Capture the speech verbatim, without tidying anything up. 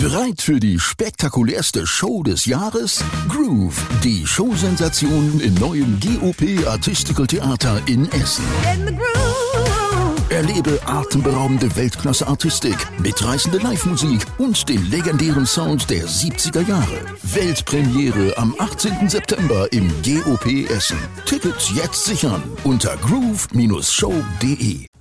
Bereit für die spektakulärste Show des Jahres? Groove, die Showsensation im neuen G O P Artistical Theater in Essen. In the groove. Erlebe atemberaubende Weltklasse-Artistik, mitreißende Live-Musik und den legendären Sound der siebziger Jahre. Weltpremiere am achtzehnten September im G O P Essen. Tickets jetzt sichern unter groove Bindestrich show punkt de.